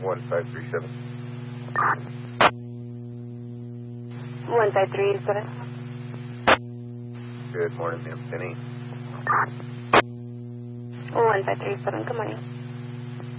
1537. 1537. Good morning, ma'am. Penny. 1537, good morning.